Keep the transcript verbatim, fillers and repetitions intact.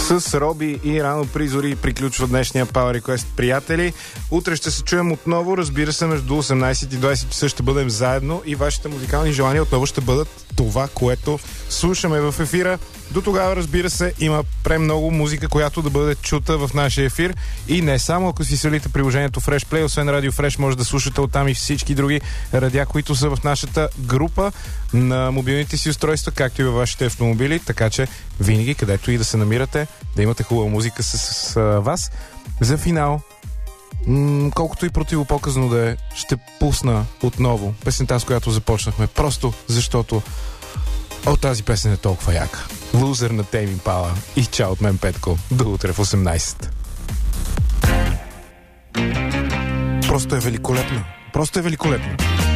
С Роби и Рано при зори приключва днешния Power Request, приятели. Утре ще се чуем отново, разбира се, между осемнайсет и двайсет часа ще бъдем заедно и вашите музикални желания отново ще бъдат това, което слушаме в ефира. До тогава, разбира се, има премного музика, която да бъде чута в нашия ефир. И не само, ако си свалите приложението Fresh Play, освен Radio Fresh, може да слушате оттам и всички други радиа, които са в нашата група на мобилните си устройства, както и във вашите автомобили. Така че винаги, където и да се намирате, да имате хубава музика с, с, с вас. За финал, м- колкото и противопоказано да е, ще пусна отново песента, с която започнахме. Просто защото О, тази песен е толкова яка. Лузер на Тейм Импала. И чао от мен, Петко. До утре в осемнайсет. Просто е великолепно. Просто е великолепно.